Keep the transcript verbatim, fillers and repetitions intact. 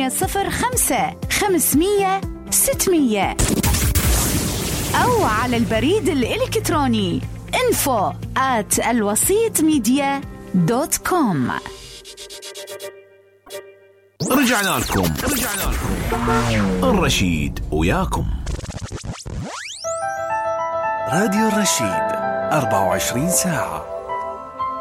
ثمانية صفر خمسة خمسمية ستمية أو على البريد الإلكتروني info at الوسيط ميديا دوت كوم. رجعنا لكم رجعنا لكم الرشيد وياكم. راديو الرشيد أربعة وعشرين ساعة.